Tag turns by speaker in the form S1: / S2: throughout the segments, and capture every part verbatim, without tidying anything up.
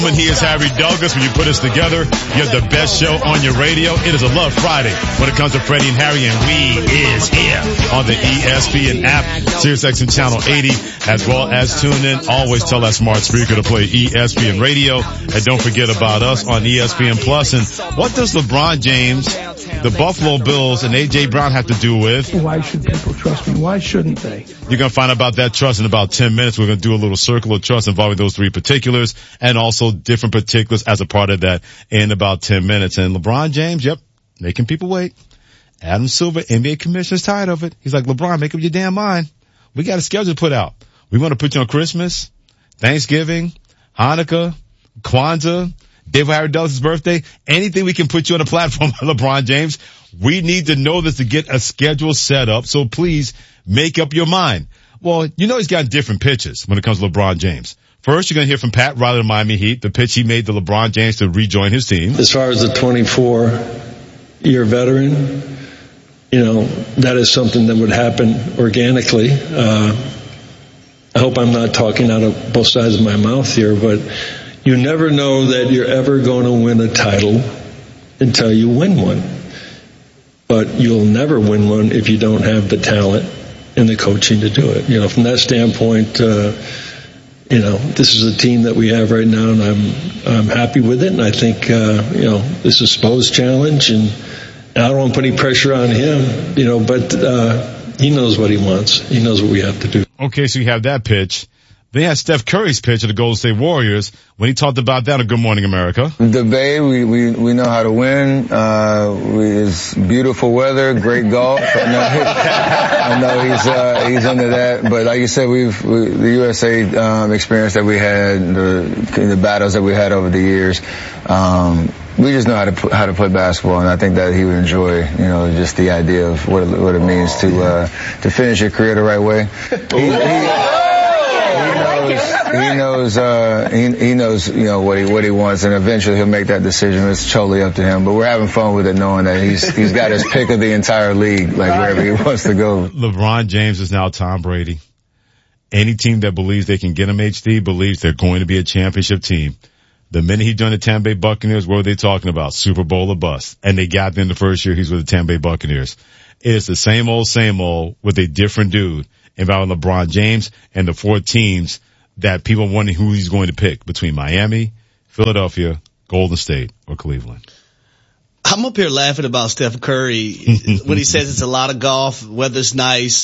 S1: He is Harry Douglas. When you put us together, you have the best show on your radio. It is a Love Friday when it comes to Freddie and Harry, and we is here on the E S P N app, SiriusXM Channel eighty, as well as tune in. Always tell that smart speaker to play E S P N Radio, and don't forget about us on E S P N Plus. And what does LeBron James, the Buffalo Bills, and A J Brown have to do with?
S2: Why should people trust me? Why shouldn't they?
S1: You're going to find out about that trust in about ten minutes. We're going to do a little circle of trust involving those three particulars, and also different particulars as a part of that in about ten minutes. And LeBron James, yep, making people wait. Adam Silver, N B A commissioner's tired of it. He's like, LeBron, make up your damn mind. We got a schedule to put out. We want to put you on Christmas, Thanksgiving, Hanukkah, Kwanzaa, David Harry Douglas' birthday, anything we can put you on a platform, LeBron James. We need to know this to get a schedule set up. So please make up your mind. Well, you know he's got different pitches when it comes to LeBron James. First, you're going to hear from Pat Riley of Miami Heat, the pitch he made to LeBron James to rejoin his team.
S3: As far as the twenty-four-year veteran, you know, that is something that would happen organically. Uh, I hope I'm not talking out of both sides of my mouth here, but you never know that you're ever going to win a title until you win one. But you'll never win one if you don't have the talent and the coaching to do it. You know, from that standpoint, uh, you know, this is a team that we have right now, and I'm I'm happy with it. And I think, uh, you know, this is Spo's challenge, and, and I don't want to put any pressure on him, you know, but uh, he knows what he wants. He knows what we have to do.
S1: Okay, so you have that pitch. Then you had Steph Curry's pitch of the Golden State Warriors when he talked about that on Good Morning America.
S4: The Bay, we we, we know how to win. Uh, we, it's beautiful weather, great golf. I know, I know he's uh, he's into that. But like you said, we've we, the U S A um, experience that we had, the the battles that we had over the years. Um, we just know how to how to play basketball, and I think that he would enjoy, you know, just the idea of what it, what it means to uh, to finish your career the right way. He, he, He knows, uh, he, he knows, you know, what he, what he wants, and eventually he'll make that decision. It's totally up to him, but we're having fun with it, knowing that he's, he's got his pick of the entire league, like wherever he wants to go.
S1: LeBron James is now Tom Brady. Any team that believes they can get him, H D, believes they're going to be a championship team. The minute he joined the Tampa Bay Buccaneers, what were they talking about? Super Bowl or bust. And they got there in the first year he's with the Tampa Bay Buccaneers. It's the same old, same old with a different dude involving LeBron James and the four teams that people are wondering who he's going to pick between Miami, Philadelphia, Golden State, or Cleveland.
S5: I'm up here laughing about Steph Curry when he says it's a lot of golf, weather's nice.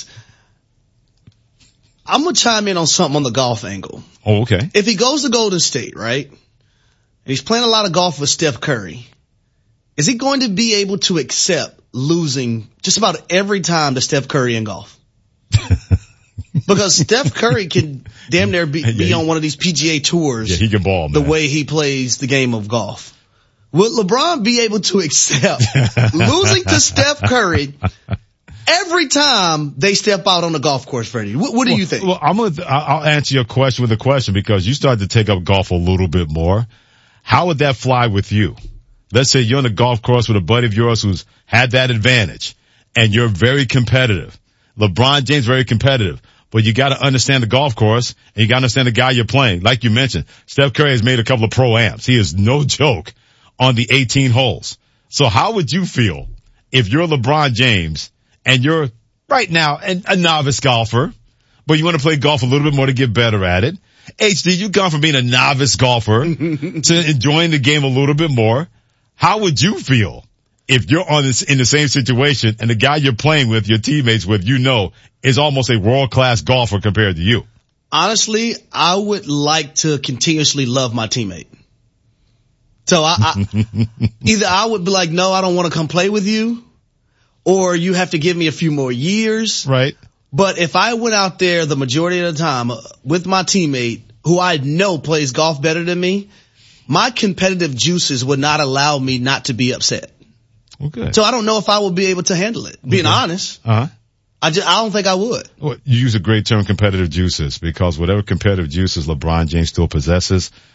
S5: I'm going to chime in on something on the golf angle.
S1: Oh, okay.
S5: If he goes to Golden State, right, and he's playing a lot of golf with Steph Curry, is he going to be able to accept losing just about every time to Steph Curry in golf? Because Steph Curry can damn near be, be yeah, he, on one of these P G A tours.
S1: Yeah, he can ball, man.
S5: The way he plays the game of golf. Will LeBron be able to accept losing to Steph Curry every time they step out on the golf course, Freddie? What, what do
S1: well,
S5: you think?
S1: Well, I'm gonna, I'll answer your question with a question, because you started to take up golf a little bit more. How would that fly with you? Let's say you're on a golf course with a buddy of yours who's had that advantage, and you're very competitive. LeBron James very competitive. But you got to understand the golf course, and you got to understand the guy you're playing. Like you mentioned, Steph Curry has made a couple of pro-ams. He is no joke on the eighteen holes. So how would you feel if you're LeBron James and you're right now an, a novice golfer, but you want to play golf a little bit more to get better at it? H D, you've gone from being a novice golfer to enjoying the game a little bit more. How would you feel if you're on this, in the same situation, and the guy you're playing with, your teammates with, you know, is almost a world-class golfer compared to you?
S5: Honestly, I would like to continuously love my teammate. So I, I either I would be like, no, I don't want to come play with you, or you have to give me a few more years.
S1: Right.
S5: But if I went out there the majority of the time with my teammate, who I know plays golf better than me, my competitive juices would not allow me not to be upset.
S1: Okay.
S5: So I don't know if I would be able to handle it, being
S1: okay.
S5: honest.
S1: Uh-huh.
S5: I just, I don't think I would.
S1: Well, you use a great term, competitive juices, because whatever competitive juices LeBron James still possesses,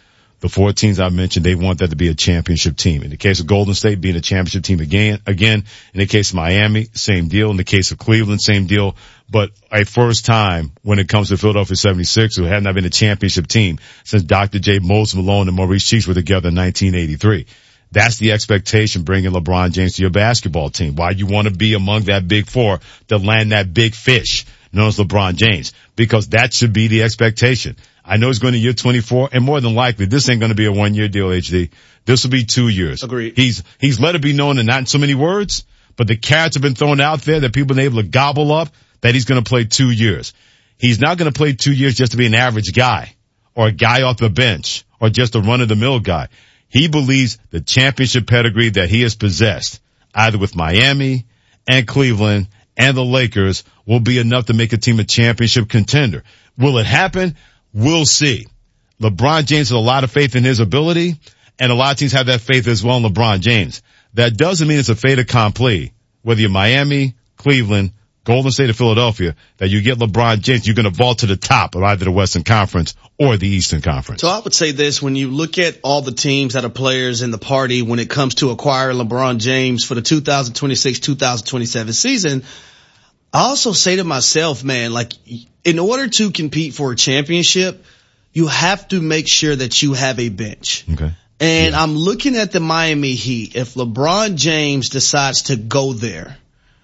S1: The four teams I mentioned, they want that to be a championship team. In the case of Golden State, being a championship team again, again. In the case of Miami, same deal. In the case of Cleveland, same deal. But a first time when it comes to Philadelphia seventy-six, who had not been a championship team since Doctor J. Moses Malone and Maurice Cheeks were together in nineteen eighty-three. That's the expectation bringing LeBron James to your basketball team. Why you want to be among that big four to land that big fish known as LeBron James, because that should be the expectation. I know he's going to year twenty-four, and more than likely, this ain't going to be a one-year deal, H D. This will be two years.
S5: Agreed.
S1: He's, he's let it be known in not in so many words, but the carrots have been thrown out there that people have been able to gobble up that he's going to play two years. He's not going to play two years just to be an average guy or a guy off the bench or just a run-of-the-mill guy. He believes the championship pedigree that he has possessed, either with Miami and Cleveland and the Lakers, will be enough to make a team a championship contender. Will it happen? We'll see. LeBron James has a lot of faith in his ability, and a lot of teams have that faith as well in LeBron James. That doesn't mean it's a fait accompli, whether you're Miami, Cleveland, Golden State, or Philadelphia, that you get LeBron James, you're going to vault to the top of either the Western Conference or the Eastern Conference.
S5: So I would say this, when you look at all the teams that are players in the party when it comes to acquiring LeBron James for the two thousand twenty-six two thousand twenty-seven season, I also say to myself, man, like, in order to compete for a championship, you have to make sure that you have a bench.
S1: Okay.
S5: And
S1: yeah.
S5: I'm looking at the Miami Heat. If LeBron James decides to go there,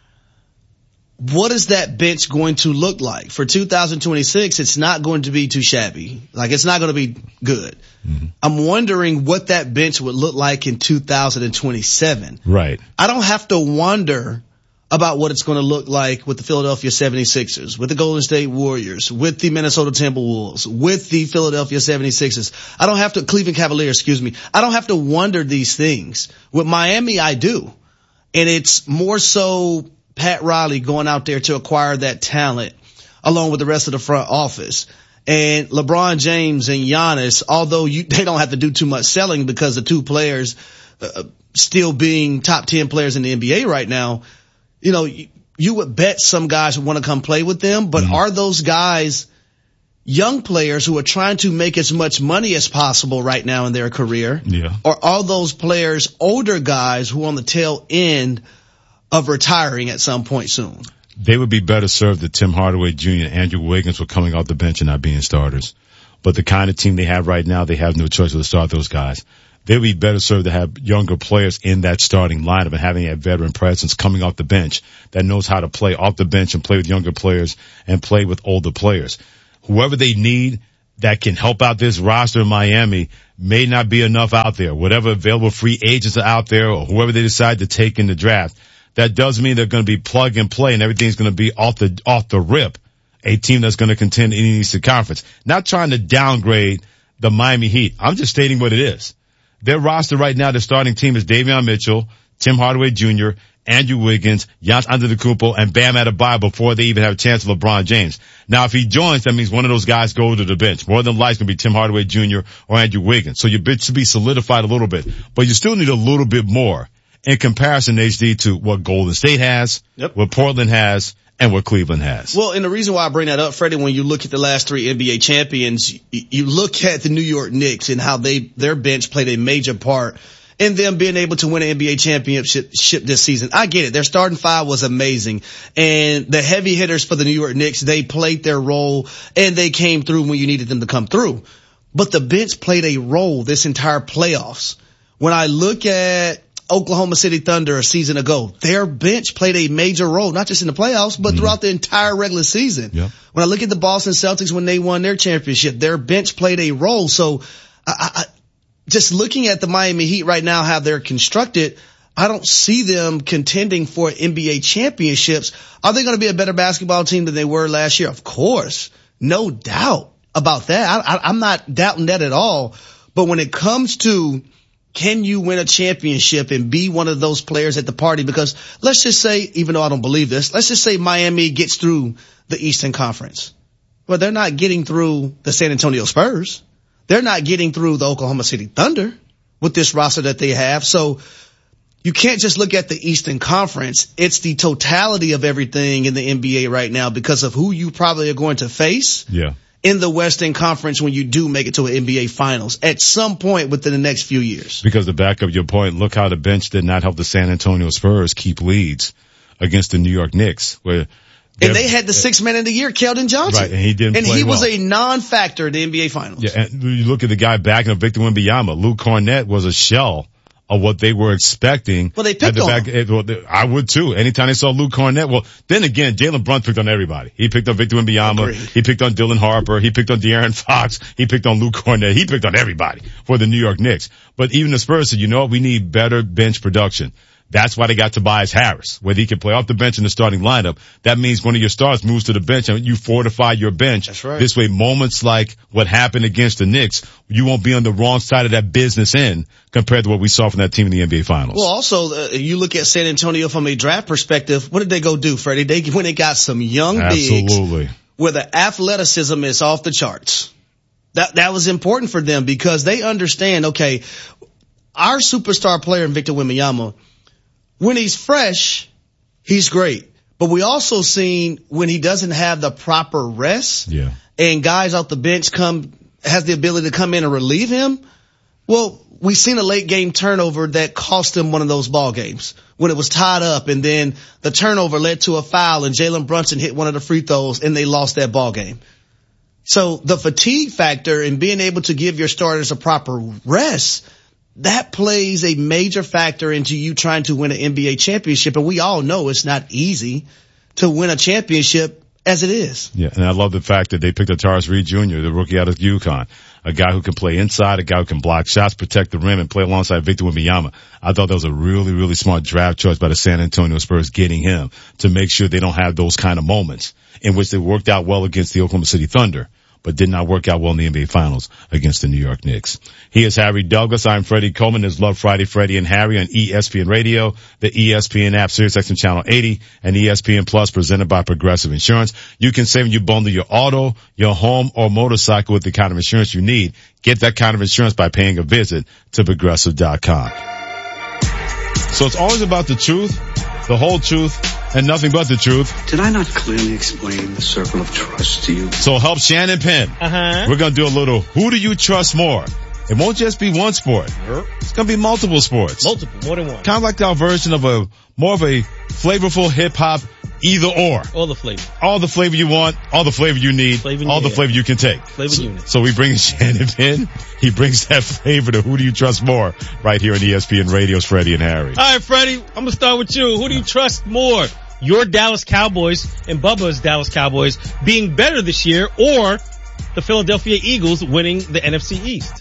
S5: what is that bench going to look like? For two thousand twenty-six, it's not going to be too shabby. Like, it's not going to be good. Mm-hmm. I'm wondering what that bench would look like in two thousand twenty-seven.
S1: Right.
S5: I don't have to wonder about what it's going to look like with the Philadelphia seventy-sixers, with the Golden State Warriors, with the Minnesota Timberwolves, with the Philadelphia seventy-sixers. I don't have to, Cleveland Cavaliers, excuse me. I don't have to wonder these things. With Miami, I do. And it's more so Pat Riley going out there to acquire that talent along with the rest of the front office. And LeBron James and Giannis, although you, they don't have to do too much selling because the two players uh, still being top ten players in the N B A right now, you know, you, you would bet some guys would want to come play with them, but mm-hmm. are those guys young players who are trying to make as much money as possible right now in their career?
S1: Yeah.
S5: Or are those players older guys who are on the tail end of retiring at some point soon?
S1: They would be better served if Tim Hardaway Junior and Andrew Wiggins were coming off the bench and not being starters. But the kind of team they have right now, they have no choice but to start those guys. They would be better served to have younger players in that starting lineup and having a veteran presence coming off the bench that knows how to play off the bench and play with younger players and play with older players. Whoever they need that can help out this roster in Miami may not be enough out there. Whatever available free agents are out there or whoever they decide to take in the draft, that does mean they're going to be plug and play and everything's going to be off the, off the rip. A team that's going to contend in the Eastern Conference. Not trying to downgrade the Miami Heat. I'm just stating what it is. Their roster right now, their starting team is Davion Mitchell, Tim Hardaway Junior, Andrew Wiggins, Giannis Antetokounmpo, and Bam Adebayo before they even have a chance of LeBron James. Now, if he joins, that means one of those guys go to the bench. More than likely, it's going to be Tim Hardaway Junior or Andrew Wiggins. So your bench should be solidified a little bit, but you still need a little bit more in comparison, H D, to what Golden State has, yep. what Portland has, and what Cleveland has.
S5: Well, and the reason why I bring that up, Freddie, when you look at the last three N B A champions, you look at the New York Knicks and how they, their bench played a major part in them being able to win an N B A championship this season. I get it. Their starting five was amazing. And the heavy hitters for the New York Knicks, they played their role and they came through when you needed them to come through. But the bench played a role this entire playoffs. When I look at Oklahoma City Thunder a season ago, their bench played a major role, not just in the playoffs, but mm-hmm. throughout the entire regular season. Yep. When I look at the Boston Celtics when they won their championship, their bench played a role. So I, I, just looking at the Miami Heat right now, how they're constructed, I don't see them contending for N B A championships. Are they going to be a better basketball team than they were last year? Of course. No doubt about that. I, I, I'm not doubting that at all. But when it comes to can you win a championship and be one of those players at the party? Because let's just say, even though I don't believe this, let's just say Miami gets through the Eastern Conference. Well, they're not getting through the San Antonio Spurs. They're not getting through the Oklahoma City Thunder with this roster that they have. So you can't just look at the Eastern Conference. It's the totality of everything in the N B A right now because of who you probably are going to face.
S1: Yeah.
S5: in the Western Conference when you do make it to an N B A Finals at some point within the next few years.
S1: Because to back up your point, look how the bench did not help the San Antonio Spurs keep leads against the New York Knicks, where
S5: and they had the sixth man of the year, Keldon Johnson.
S1: Right, and he didn't
S5: and
S1: play
S5: he
S1: well.
S5: was a non-factor in the N B A Finals.
S1: Yeah, and you look at the guy backing up Victor Wembanyama. Luke Cornett was a shell of what they were expecting.
S5: Well, they picked
S1: the
S5: on
S1: back,
S5: him.
S1: Well, I would too. Anytime they saw Luke Cornett, well, then again, Jalen Brunson picked on everybody. He picked on Victor Wembanyama.
S5: Agreed.
S1: He picked on Dylan Harper. He picked on De'Aaron Fox. He picked on Luke Cornett. He picked on everybody for the New York Knicks. But even the Spurs said, you know what, we need better bench production. That's why they got Tobias Harris, whether he can play off the bench in the starting lineup. That means one of your stars moves to the bench and you fortify your bench.
S5: That's right.
S1: This way, moments like what happened against the Knicks, you won't be on the wrong side of that business end compared to what we saw from that team in the N B A Finals.
S5: Well, also, uh, you look at San Antonio from a draft perspective. What did they go do, Freddie? They when they got some young
S1: Absolutely.
S5: bigs where the athleticism is off the charts. That that was important for them because they understand. Okay, our superstar player in Victor Wembanyama, when he's fresh, he's great. But we also seen when he doesn't have the proper rest
S1: Yeah.
S5: and guys off the bench come, has the ability to come in and relieve him. Well, we seen a late game turnover that cost him one of those ball games when it was tied up and then the turnover led to a foul and Jalen Brunson hit one of the free throws and they lost that ball game. So the fatigue factor and being able to give your starters a proper rest, that plays a major factor into you trying to win an N B A championship. And we all know it's not easy to win a championship as it is.
S1: Yeah, and I love the fact that they picked up Tyrese Reed Junior, the rookie out of UConn, a guy who can play inside, a guy who can block shots, protect the rim, and play alongside Victor Wembanyama. I thought that was a really, really smart draft choice by the San Antonio Spurs getting him to make sure they don't have those kind of moments in which they worked out well against the Oklahoma City Thunder, but did not work out well in the N B A Finals against the New York Knicks. He is Harry Douglas. I'm Freddie Coleman. This is Love Friday, Freddie and Harry on E S P N Radio, the E S P N app, SiriusXM Channel eighty, and E S P N Plus presented by Progressive Insurance. You can save when you bundle your auto, your home, or motorcycle with the kind of insurance you need. Get that kind of insurance by paying a visit to Progressive dot com. So it's always about the truth, the whole truth, and nothing but the truth.
S2: Did I not clearly explain the circle of trust to you?
S1: So help Shannon Penn.
S6: Uh-huh.
S1: We're going to do a little, who do you trust more? It won't just be one sport. It's going to be multiple sports.
S6: Multiple, more than one.
S1: Kind of like our version of a, more of a flavorful hip hop either or.
S6: All the flavor.
S1: All the flavor you want, all the flavor you need,
S6: Flavor
S1: all the
S6: yeah.
S1: flavor you can take.
S6: Flavor
S1: so,
S6: unit.
S1: so we bring Shannon Penn. He brings that flavor to who do you trust more right here on E S P N Radio's Freddie and Harry.
S6: All right, Freddie, I'm going to start with you. Who do you trust more? Your Dallas Cowboys and Bubba's Dallas Cowboys being better this year, or the Philadelphia Eagles winning the N F C East?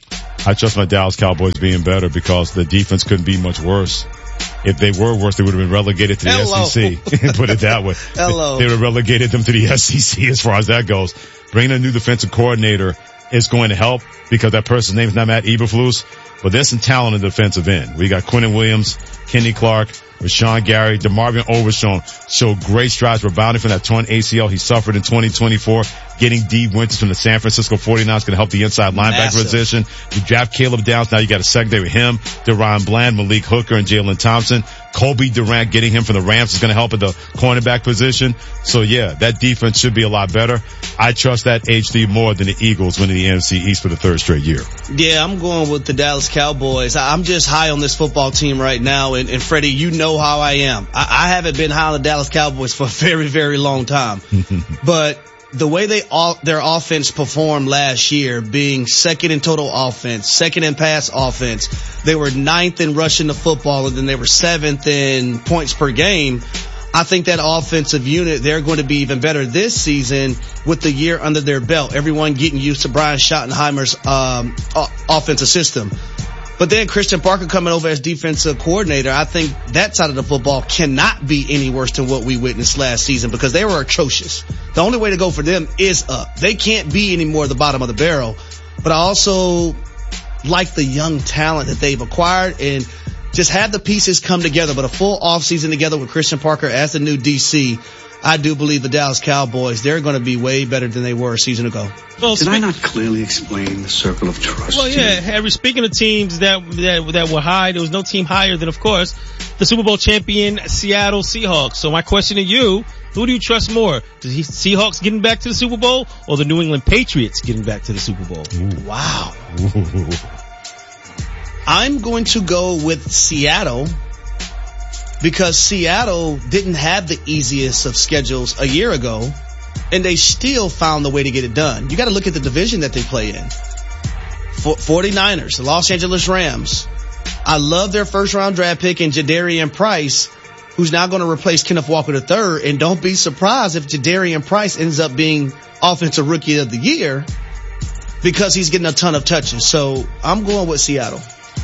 S1: I trust my Dallas Cowboys being better because the defense couldn't be much worse. If they were worse, they would have been relegated to the
S5: Hello.
S1: S E C. Put it that way.
S5: Hello.
S1: They would have relegated them to the S E C as far as that goes. Bringing a new defensive coordinator is going to help because that person's name is not Matt Eberflus, but there's some talent in the defensive end. We got Quinnen Williams, Kenny Clark, Rashawn Gary, DeMarvin Overshown showed great strides rebounding from that torn A C L he suffered in twenty twenty-four. Getting Dee Winters from the San Francisco forty-niners going to help the inside linebacker
S5: Massive.
S1: position. You draft Caleb Downs. Now you got a secondary with him, DeRon Bland, Malik Hooker, and Jalen Thompson. Kobe Durant getting him from the Rams is going to help at the cornerback position. So yeah, that defense should be a lot better. I trust that H D more than the Eagles winning the N F C East for the third straight year.
S5: Yeah, I'm going with the Dallas Cowboys. I'm just high on this football team right now. And, and Freddie, you know how I am. I, I haven't been high on the Dallas Cowboys for a very, very long time. But the way they all, their offense performed last year, being second in total offense, second in pass offense, they were ninth in rushing the football, and then they were seventh in points per game. I think that offensive unit, they're going to be even better this season with the year under their belt. Everyone getting used to Brian Schottenheimer's um, o- offensive system. But then Christian Parker coming over as defensive coordinator, I think that side of the football cannot be any worse than what we witnessed last season because they were atrocious. The only way to go for them is up. They can't be any more the bottom of the barrel. But I also like the young talent that they've acquired and just have the pieces come together. But a full offseason together with Christian Parker as the new D C, I do believe the Dallas Cowboys, they're going to be way better than they were a season ago.
S6: Well,
S2: Did
S6: spe-
S2: I not clearly explain the circle of trust
S6: Well,
S2: to
S6: yeah,
S2: you?
S6: Harry, speaking of teams that, that, that were high, there was no team higher than, of course, the Super Bowl champion Seattle Seahawks. So my question to you, Who do you trust more? The Seahawks getting back to the Super Bowl or the New England Patriots getting back to the Super Bowl?
S5: Ooh. Wow.
S1: Ooh.
S5: I'm going to go with Seattle because Seattle didn't have the easiest of schedules a year ago, and they still found the way to get it done. You got to look at the division that they play in. forty-niners, the Los Angeles Rams. I love their first round draft pick in Jadarian Price, who's now going to replace Kenneth Walker the third. And don't be surprised if Jadarian Price ends up being Offensive Rookie of the Year because he's getting a ton of touches. So I'm going with Seattle.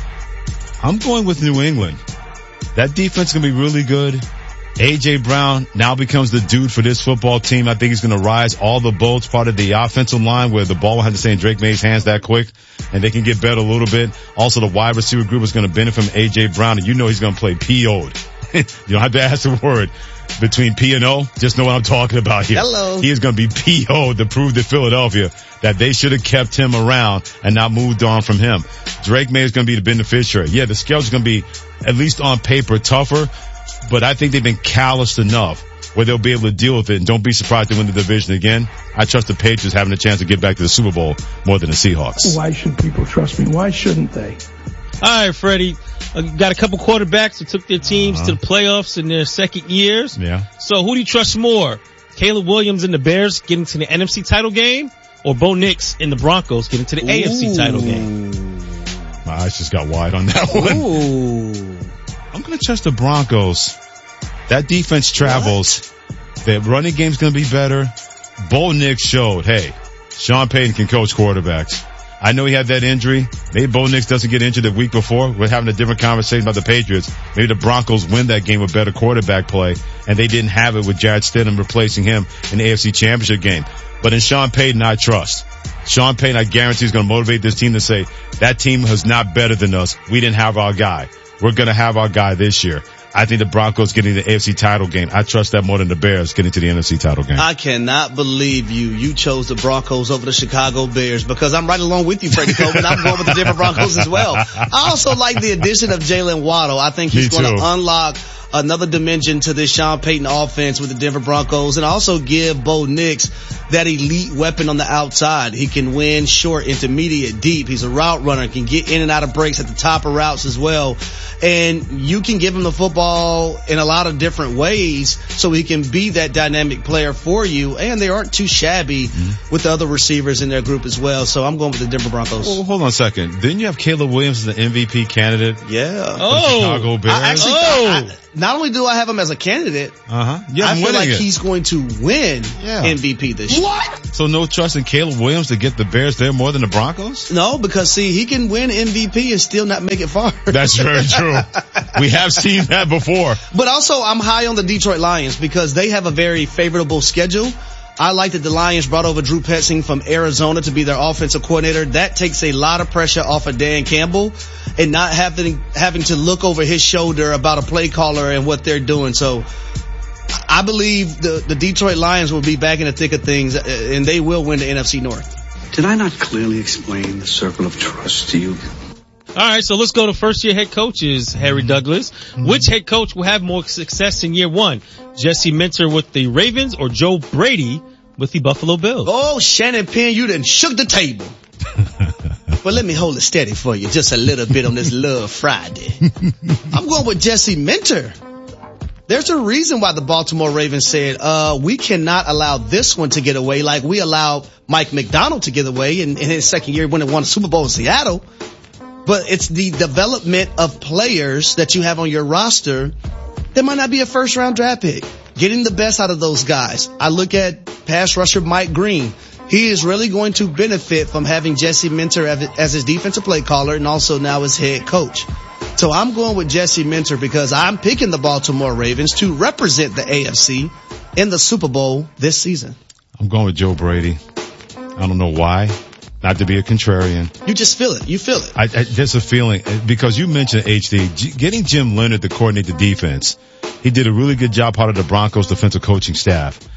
S1: I'm going with New England. That defense is going to be really good. A J. Brown now becomes the dude for this football team. I think he's going to rise all the boats, part of the offensive line where the ball will have to stay in Drake May's hands that quick, and they can get better a little bit. Also, the wide receiver group is going to benefit from A J. Brown, and you know he's going to play P O'd. You don't have to ask the word between P and O. Just know what I'm talking about here.
S5: Hello.
S1: He is going to be P O'd to prove to Philadelphia that they should have kept him around and not moved on from him. Drake May is going to be the beneficiary. Yeah, the schedule is going to be, at least on paper, tougher, but I think they've been calloused enough where they'll be able to deal with it, and don't be surprised to win the division again. I trust the Patriots having a chance to get back to the Super Bowl more than the Seahawks.
S7: Why should people trust me? Why shouldn't they?
S6: All right, Freddie. Uh, got a couple quarterbacks that took their teams uh-huh. to the playoffs in their second years.
S1: Yeah.
S6: So who do you trust more? Caleb Williams and the Bears getting to the N F C title game, or Bo Nix and the Broncos getting to the Ooh. A F C title game?
S1: My eyes just got wide on that one.
S5: Ooh.
S1: I'm going to trust the Broncos. That defense travels. What? The running game's going to be better. Bo Nix showed, hey, Sean Payton can coach quarterbacks. I know he had that injury. Maybe Bo Nix doesn't get injured the week before. We're having a different conversation about the Patriots. Maybe the Broncos win that game with better quarterback play, and they didn't have it with Jarrett Stidham replacing him in the A F C Championship game. But in Sean Payton, I trust. Sean Payton, I guarantee, is going to motivate this team to say, that team is not better than us. We didn't have our guy. We're going to have our guy this year. I think the Broncos getting the A F C title game. I trust that more than the Bears getting to the N F C title game.
S5: I cannot believe you. You chose the Broncos over the Chicago Bears because I'm right along with you, Freddie Coleman. I'm going with the Denver Broncos as well. I also like the addition of Jalen Waddle. I think he's going to unlock another dimension to this Sean Payton offense with the Denver Broncos, and also give Bo Nix that elite weapon on the outside. He can win short, intermediate, deep. He's a route runner, can get in and out of breaks at the top of routes as well. And you can give him the football in a lot of different ways so he can be that dynamic player for you. And they aren't too shabby mm-hmm. with the other receivers in their group as well. So I'm going with the Denver Broncos.
S1: Well, hold on a second. Didn't you have Caleb Williams as the M V P candidate?
S5: Yeah.
S6: Oh.
S1: Chicago Bears?
S5: I actually,
S6: oh.
S5: I, I, not only do I have him as a candidate,
S1: uh-huh.
S5: I feel like
S1: it.
S5: he's going to win yeah. M V P this year.
S1: What? So no trust in Caleb Williams to get the Bears there more than the Broncos?
S5: No, because see, he can win M V P and still not make it far.
S1: That's very true. We have seen that before.
S5: But also, I'm high on the Detroit Lions because they have a very favorable schedule. I like that the Lions brought over Drew Petzing from Arizona to be their offensive coordinator. That takes a lot of pressure off of Dan Campbell and not having having to look over his shoulder about a play caller and what they're doing. So I believe the, the Detroit Lions will be back in the thick of things, and they will win the N F C North.
S2: Did I not clearly explain the circle of trust to you?
S6: All right, so let's go to first-year head coaches, Harry Douglas. Mm-hmm. Which head coach will have more success in year one? Jesse Minter with the Ravens or Joe Brady with the Buffalo Bills?
S5: Oh, Shannon Penn, you done shook the table. But let me hold it steady for you just a little bit on this Love Friday. I'm going with Jesse Minter. There's a reason why the Baltimore Ravens said, uh, we cannot allow this one to get away like we allowed Mike McDonald to get away in, in his second year when he won the Super Bowl in Seattle. But it's the development of players that you have on your roster that might not be a first round draft pick. Getting the best out of those guys. I look at pass rusher Mike Green. He is really going to benefit from having Jesse Minter as his defensive play caller and also now his head coach. So I'm going with Jesse Minter because I'm picking the Baltimore Ravens to represent the A F C in the Super Bowl this season.
S1: I'm going with Joe Brady. I don't know why. Not to be a contrarian.
S5: You just feel it. You feel it.
S1: I, I, there's a feeling, because you mentioned H D, G, getting Jim Leonard to coordinate the defense. He did a really good job part of the Broncos defensive coaching staff.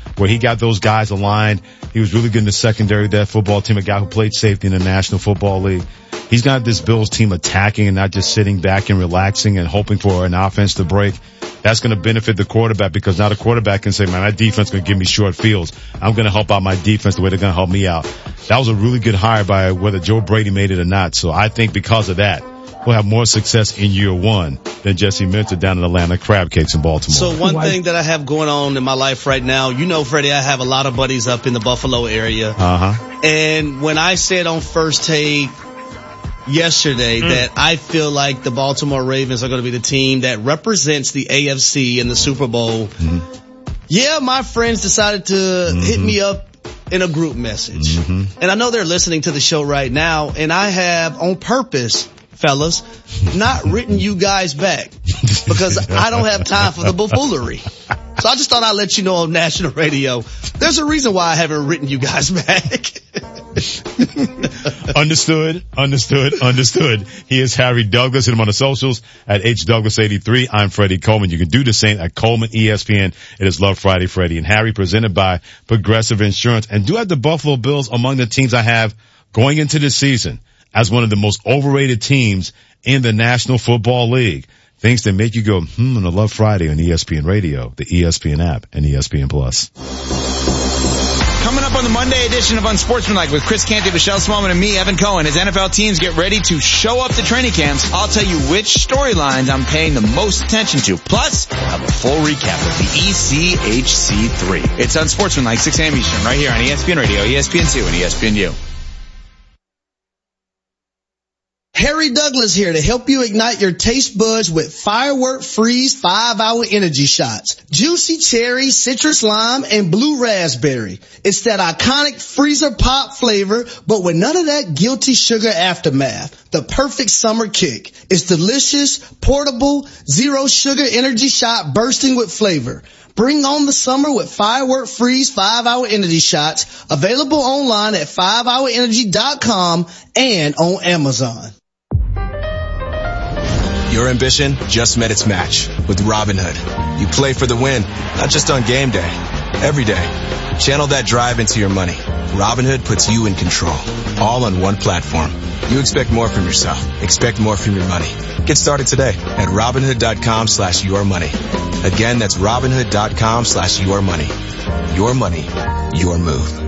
S1: where he got those guys aligned. He was really good in the secondary of that football team, a guy who played safety in the National Football League. He's got this Bills team attacking and not just sitting back and relaxing and hoping for an offense to break. That's going to benefit the quarterback because now the quarterback can say, man, my defense is going to give me short fields. I'm going to help out my defense the way they're going to help me out. That was a really good hire by whether Joe Brady made it or not. So I think because of that, we'll have more success in year one than Jesse Minter down in Atlanta Crab Cakes in Baltimore.
S5: So one thing that I have going on in my life right now, you know, Freddie, I have a lot of buddies up in the Buffalo area.
S1: Uh-huh.
S5: And when I said on First Take yesterday mm. that I feel like the Baltimore Ravens are going to be the team that represents the A F C in the Super Bowl, mm-hmm. yeah, my friends decided to mm-hmm. hit me up in a group message. Mm-hmm. And I know they're listening to the show right now, and I have on purpose, fellas, not written you guys back because I don't have time for the buffoonery. So I just thought I'd let you know on national radio, there's a reason why I haven't written you guys back.
S1: Understood, understood, understood. He is Harry Douglas. Hit him on the socials at H Douglas eighty-three. I'm Freddie Coleman. You can do the same at Coleman E S P N. It is Love Friday, Freddie and Harry, presented by Progressive Insurance. And do have the Buffalo Bills among the teams I have going into this season as one of the most overrated teams in the National Football League. Things that make you go, hmm, on a Love Friday on E S P N Radio, the E S P N app, and E S P N Plus.
S8: Coming up on the Monday edition of Unsportsmanlike with Chris Canty, Michelle Smallman, and me, Evan Cohen, as N F L teams get ready to show up to training camps, I'll tell you which storylines I'm paying the most attention to. Plus, I have a full recap of the E C H C three. It's Unsportsmanlike, six a.m. Eastern, right here on E S P N Radio, E S P N two, and E S P N U.
S5: Harry Douglas here to help you ignite your taste buds with Firework Freeze five hour energy shots. Juicy cherry, citrus lime, and blue raspberry. It's that iconic freezer pop flavor, but with none of that guilty sugar aftermath. The perfect summer kick. It's delicious, portable, zero sugar energy shot bursting with flavor. Bring on the summer with Firework Freeze five hour energy shots. Available online at five hour energy dot com and on Amazon.
S9: Your ambition just met its match with Robinhood. You play for the win, not just on game day, every day. Channel that drive into your money. Robinhood puts you in control, all on one platform. You expect more from yourself. Expect more from your money. Get started today at Robinhood.com slash your money. Again, that's Robinhood.com slash your money. Your money, your move.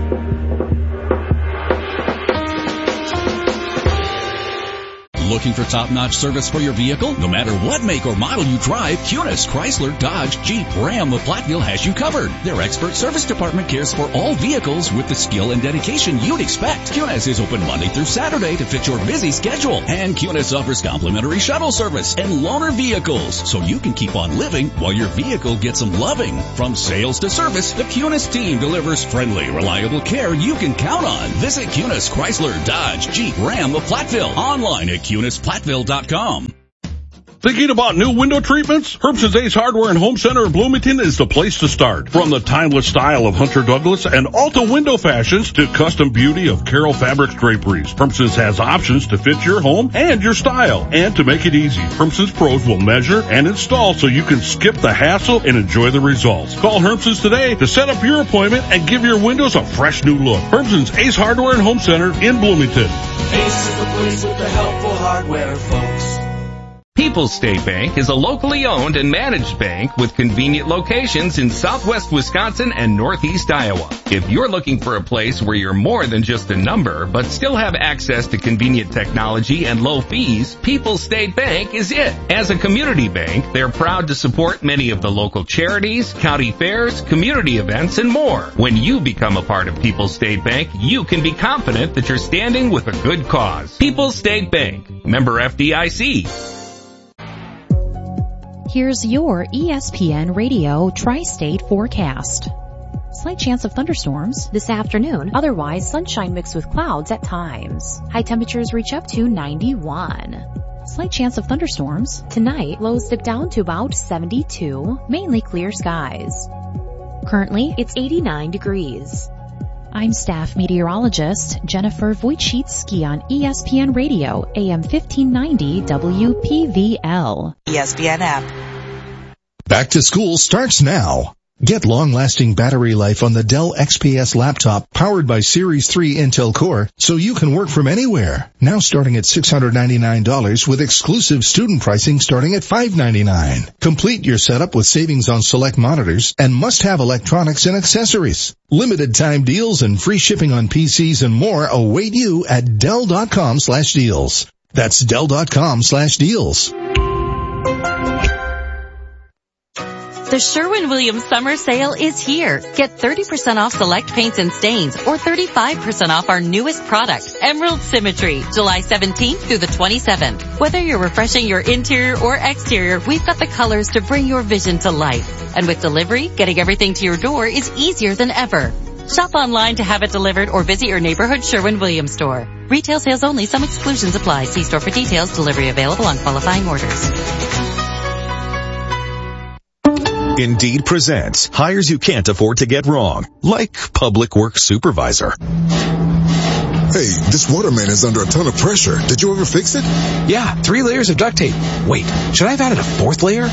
S10: Looking for top-notch service for your vehicle? No matter what make or model you drive, Cunis, Chrysler, Dodge, Jeep, Ram of Platteville has you covered. Their expert service department cares for all vehicles with the skill and dedication you'd expect. Cunis is open Monday through Saturday to fit your busy schedule. And Cunis offers complimentary shuttle service and loaner vehicles, so you can keep on living while your vehicle gets some loving. From sales to service, the Cunis team delivers friendly, reliable care you can count on. Visit Cunis, Chrysler, Dodge, Jeep, Ram of Platteville. Online at Cunis Platteville dot com.
S11: Thinking about new window treatments? Herbst's Ace Hardware and Home Center in Bloomington is the place to start. From the timeless style of Hunter Douglas and Alta window fashions to custom beauty of Carroll Fabrics draperies, Herbst's has options to fit your home and your style. And to make it easy, Herbst's pros will measure and install so you can skip the hassle and enjoy the results. Call Herbst's today to set up your appointment and give your windows a fresh new look. Herbst's Ace Hardware and Home Center in Bloomington.
S12: Ace is the place with the helpful hardware, folks.
S13: People's State Bank is a locally owned and managed bank with convenient locations in southwest Wisconsin and northeast Iowa. If you're looking for a place where you're more than just a number, but still have access to convenient technology and low fees, People's State Bank is it. As a community bank, they're proud to support many of the local charities, county fairs, community events, and more. When you become a part of People's State Bank, you can be confident that you're standing with a good cause. People's State Bank, member F D I C.
S14: Here's your E S P N Radio Tri-State forecast. Slight chance of thunderstorms this afternoon. Otherwise, sunshine mixed with clouds at times. High temperatures reach up to ninety-one. Slight chance of thunderstorms. Tonight, lows dip down to about seventy-two. Mainly clear skies. Currently, it's eighty-nine degrees. I'm staff meteorologist Jennifer Wojcicki on E S P N Radio, A M fifteen ninety W P V L.
S15: E S P N app.
S16: Back to school starts now.
S15: Get long-lasting battery life on the Dell X P S laptop powered by Series three Intel Core so you can work from anywhere. Now starting at six hundred ninety-nine dollars with exclusive student pricing starting at five hundred ninety-nine dollars. Complete your setup with savings on select monitors and must-have electronics and accessories. Limited time deals and free shipping on P Cs and more await you at Dell.com slash deals. That's Dell.com slash deals.
S16: The Sherwin-Williams Summer Sale is here. Get thirty percent off select paints and stains or thirty-five percent off our newest product, Emerald Symmetry, July seventeenth through the twenty-seventh. Whether you're refreshing your interior or exterior, we've got the colors to bring your vision to life. And with delivery, getting everything to your door is easier than ever. Shop online to have it delivered or visit your neighborhood Sherwin-Williams store. Retail sales only. Some exclusions apply. See store for details. Delivery available on qualifying orders.
S17: Indeed presents hires you can't afford to get wrong, like public works supervisor.
S18: Hey, this waterman is under a ton of pressure. Did you ever fix it?
S19: Yeah, three layers of duct tape. Wait, should I have added a fourth layer?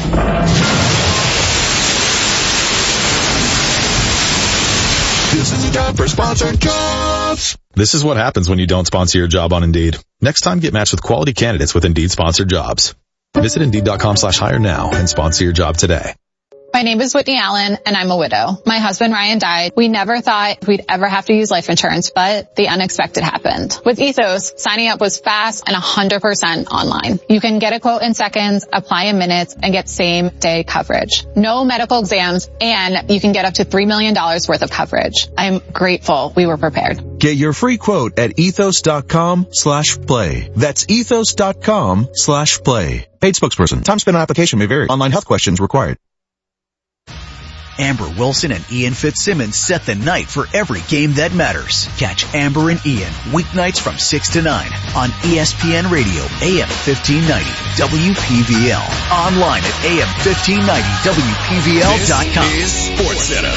S18: This is a job for sponsored jobs.
S20: This is what happens when you don't sponsor your job on Indeed. Next time, get matched with quality candidates with Indeed sponsored jobs. Visit Indeed.com slash hire now and sponsor your job today.
S21: My name is Whitney Allen, and I'm a widow. My husband, Ryan, died. We never thought we'd ever have to use life insurance, but the unexpected happened. With Ethos, signing up was fast and one hundred percent online. You can get a quote in seconds, apply in minutes, and get same-day coverage. No medical exams, and you can get up to three million dollars worth of coverage. I'm grateful we were prepared.
S22: Get your free quote at ethos.com slash play. That's ethos.com slash play. Paid spokesperson. Time spent on application may vary. Online health questions required.
S23: Amber Wilson and Ian Fitzsimmons set the night for every game that matters. Catch Amber and Ian weeknights from six to nine on E S P N Radio, A M fifteen ninety, W P V L. Online at A M fifteen ninety W P V L dot com.
S24: This is Sports Center.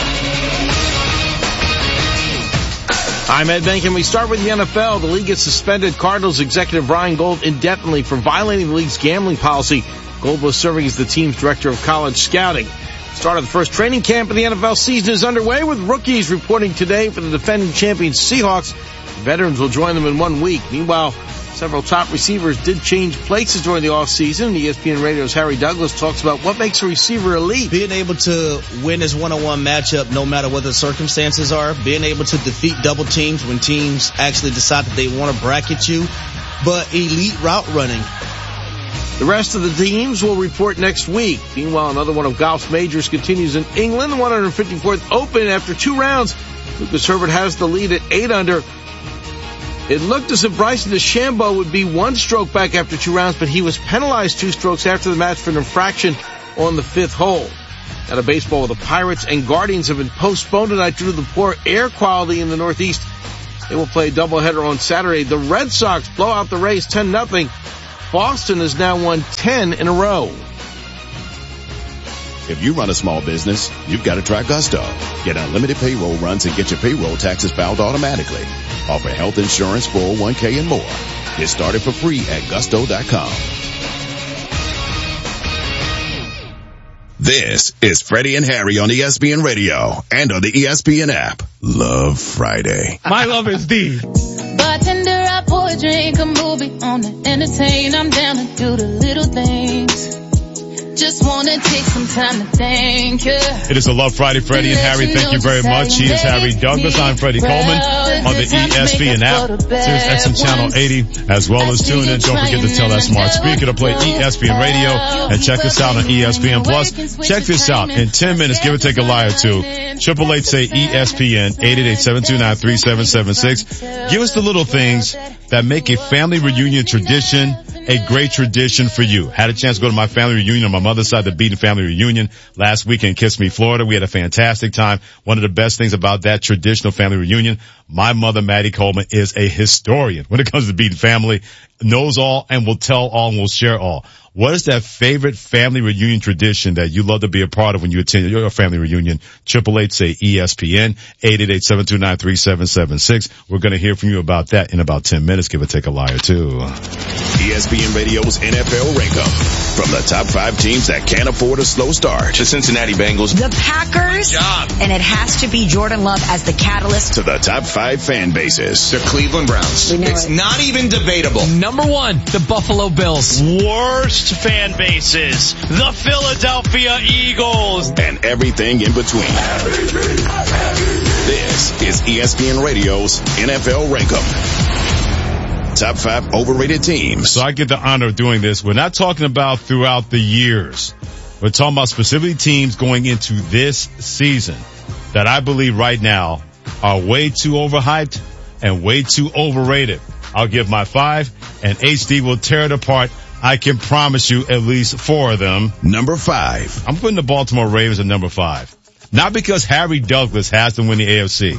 S25: I'm Ed Bank, and we start with the N F L. The league has suspended Cardinals executive Ryan Gold indefinitely for violating the league's gambling policy. Gold was serving as the team's director of college scouting. Start of the first training camp of the N F L season is underway, with rookies reporting today for the defending champions Seahawks. Veterans will join them in one week. Meanwhile, several top receivers did change places during the offseason. E S P N Radio's Harry Douglas talks about what makes a receiver elite.
S5: Being able to win his one-on-one matchup no matter what the circumstances are. Being able to defeat double teams when teams actually decide that they want to bracket you. But elite route running.
S25: The rest of the teams will report next week. Meanwhile, another one of golf's majors continues in England, the one hundred fifty-fourth Open. After two rounds, Lucas Herbert has the lead at eight under. It looked as if Bryson DeChambeau would be one stroke back after two rounds, but he was penalized two strokes after the match for an infraction on the fifth hole. At a baseball, the Pirates and Guardians have been postponed tonight due to the poor air quality in the Northeast. They will play a doubleheader on Saturday. The Red Sox blow out the Rays ten nothing. Boston has now won ten in a row.
S26: If you run a small business, you've got to try Gusto. Get unlimited payroll runs and get your payroll taxes filed automatically. Offer health insurance, four oh one k, and more. Get started for free at gusto dot com. This is Freddie and Harry on E S P N Radio and on the E S P N app. Love Friday.
S6: My love is D.
S27: Bartender, I pour a drink, a movie on to entertain. I'm down to do the little things. Just wanna take some time to thank you.
S1: It is a Love Friday, Freddie and Harry. Thank you very much. He is Harry Douglas. I'm Freddie Coleman on the E S P N app, Sirius X M Channel eighty, as well as tune in. Don't forget to tell that smart speaker to play E S P N Radio and check us out on E S P N Plus. Check this out. In ten minutes, give or take a lie or two. Triple eight say E S P N, eight eight eight, seven two nine, three seven seven six. Give us the little things that make a family reunion tradition a great tradition for you. Had a chance to go to my family reunion on my mother's side, the Beaton family reunion last week in Kissimmee, Florida. We had a fantastic time. One of the best things about that traditional family reunion, My mother, Maddie Coleman, is a historian when it comes to beating family, knows all and will tell all and will share all. What is that favorite family reunion tradition that you love to be a part of when you attend your family reunion? Triple H say E S P N, eight eight eight, seven two nine, three seven seven six. We're going to hear from you about that in about ten minutes. Give or take a lie or two.
S26: E S P N Radio's N F L Rankum. From the top five teams that can't afford a slow start. The Cincinnati Bengals.
S2: The Packers. And it has to be Jordan Love as the catalyst.
S26: To the top five fan bases.
S3: The Cleveland Browns. It's
S2: it.
S3: not even debatable.
S4: Number one, the Buffalo Bills.
S7: Worst fan bases. The Philadelphia Eagles.
S26: And everything in between. This is E S P N Radio's N F L Rankum. Top five overrated teams.
S1: So I get the honor of doing this. We're not talking about throughout the years. We're talking about specifically teams going into this season that I believe right now are way too overhyped and way too overrated. I'll give my five, and H D will tear it apart. I can promise you at least four of them.
S26: Number five.
S1: I'm putting the Baltimore Ravens at number five. Not because Harry Douglas has to win the A F C.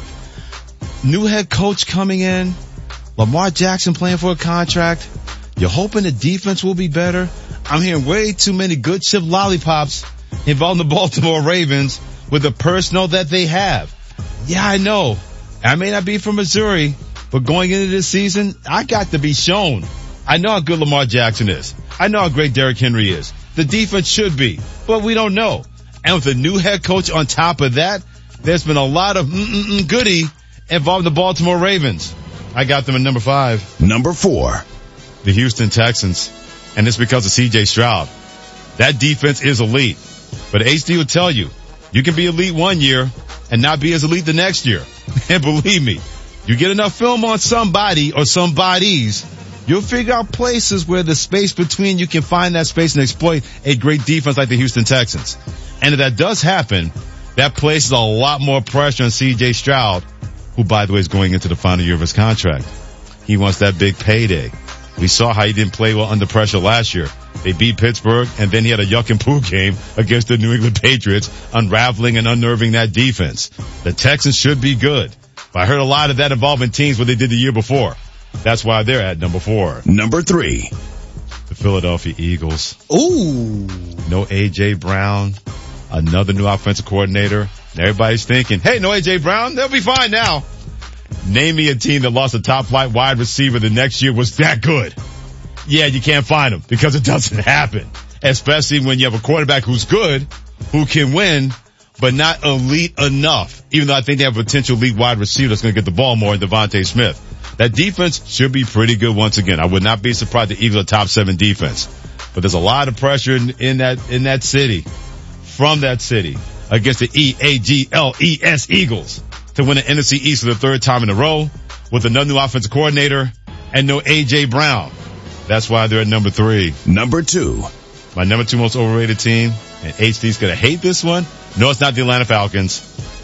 S1: New head coach coming in. Lamar Jackson playing for a contract. You're hoping the defense will be better. I'm hearing way too many good chip lollipops involving the Baltimore Ravens with the personnel that they have. Yeah, I know. I may not be from Missouri, but going into this season, I got to be shown. I know how good Lamar Jackson is. I know how great Derrick Henry is. The defense should be, but we don't know. And with a new head coach on top of that, there's been a lot of mm-mm-mm goody involving the Baltimore Ravens. I got them at number five.
S26: Number four.
S1: The Houston Texans. And it's because of C J Stroud. That defense is elite. But H D will tell you, you can be elite one year and not be as elite the next year. And believe me, you get enough film on somebody or some bodies, you'll figure out places where the space between you can find that space and exploit a great defense like the Houston Texans. And if that does happen, that places a lot more pressure on C J Stroud, who, by the way, is going into the final year of his contract. He wants that big payday. We saw how he didn't play well under pressure last year. They beat Pittsburgh, and then he had a yuck and poo game against the New England Patriots, unraveling and unnerving that defense. The Texans should be good. But I heard a lot of that involving teams what they did the year before. That's why they're at number four.
S26: Number three.
S1: The Philadelphia Eagles.
S5: Ooh.
S1: No A J Brown. Another new offensive coordinator. And everybody's thinking, hey, no A J Brown, they'll be fine now. Name me a team that lost a top flight wide receiver the next year was that good. Yeah, you can't find them because it doesn't happen. Especially when you have a quarterback who's good, who can win, but not elite enough. Even though I think they have a potential elite wide receiver that's going to get the ball more in Devontae Smith. That defense should be pretty good once again. I would not be surprised the Eagles are top seven defense. But there's a lot of pressure in, in that, in that city, from that city, against the E A G L E S Eagles to win the N F C East for the third time in a row with another new offensive coordinator and no A J Brown. That's why they're at number three.
S26: Number two.
S1: My number two most overrated team, and H D's gonna hate this one. No, it's not the Atlanta Falcons.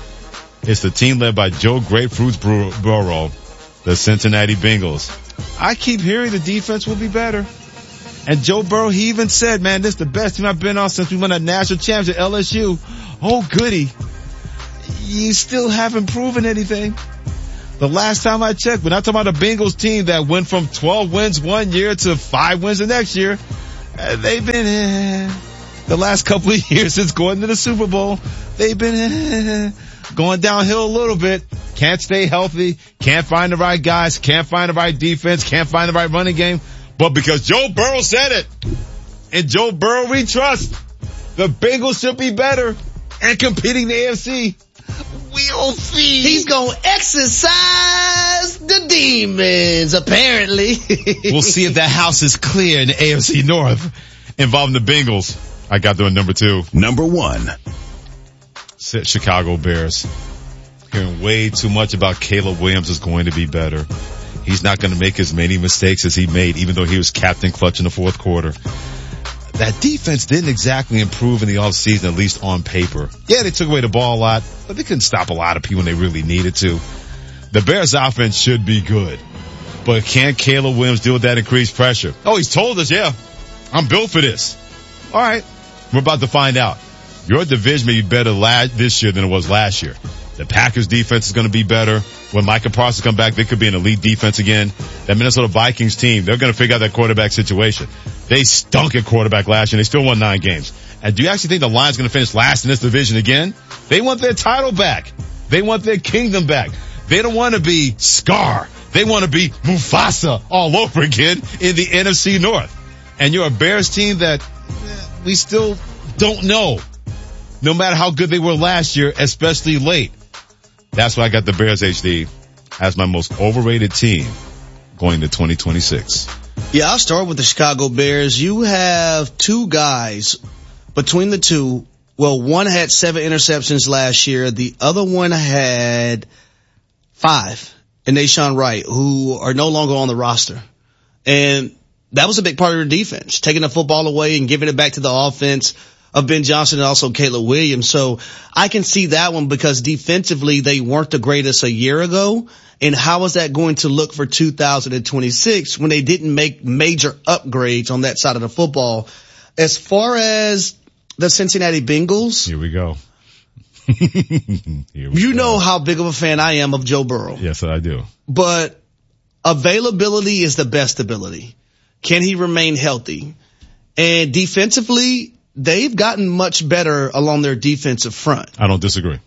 S1: It's the team led by Joe Grapefruits Burrow, the Cincinnati Bengals. I keep hearing the defense will be better. And Joe Burrow, he even said, man, this is the best team I've been on since we won that national championship at L S U. Oh, goody. You still haven't proven anything. The last time I checked, we're not talking about a Bengals team that went from twelve wins one year to five wins the next year. Uh, they've been eh, the last couple of years since going to the Super Bowl. They've been eh, going downhill a little bit. Can't stay healthy. Can't find the right guys. Can't find the right defense. Can't find the right running game. But because Joe Burrow said it, and Joe Burrow we trust, the Bengals should be better and competing in the A F C. We'll see.
S5: He's gonna exercise the demons, apparently.
S1: We'll see if that house is clear in the A F C North involving the Bengals. I got them at number two.
S26: Number one.
S1: Chicago Bears. Hearing way too much about Caleb Williams is going to be better. He's not going to make as many mistakes as he made, even though he was captain clutch in the fourth quarter. That defense didn't exactly improve in the offseason, at least on paper. Yeah, they took away the ball a lot, but they couldn't stop a lot of people when they really needed to. The Bears offense should be good, but can Caleb Williams deal with that increased pressure? Oh, he's told us, yeah, I'm built for this. All right, we're about to find out. Your division may be better la- this year than it was last year. The Packers defense is going to be better. When Micah Parsons come back, they could be an elite defense again. That Minnesota Vikings team, they're going to figure out that quarterback situation. They stunk at quarterback last year and they still won nine games. And do you actually think the Lions are going to finish last in this division again? They want their title back. They want their kingdom back. They don't want to be Scar. They want to be Mufasa all over again in the N F C North. And you're a Bears team that we still don't know, no matter how good they were last year, especially late. That's why I got the Bears H D as my most overrated team going to twenty twenty-six.
S5: Yeah, I'll start with the Chicago Bears. You have two guys between the two. Well, one had seven interceptions last year. The other one had five. And Nahshon Wright, who are no longer on the roster. And that was a big part of their defense, taking the football away and giving it back to the offense of Ben Johnson and also Caleb Williams. So I can see that one because defensively they weren't the greatest a year ago. And how is that going to look for two thousand twenty-six when they didn't make major upgrades on that side of the football? As far as the Cincinnati Bengals.
S1: Here we go.
S5: Here we you go. Know how big of a fan I am of Joe Burrow.
S1: Yes, I do.
S5: But availability is the best ability. Can he remain healthy? And defensively, they've gotten much better along their defensive front.
S1: I don't disagree.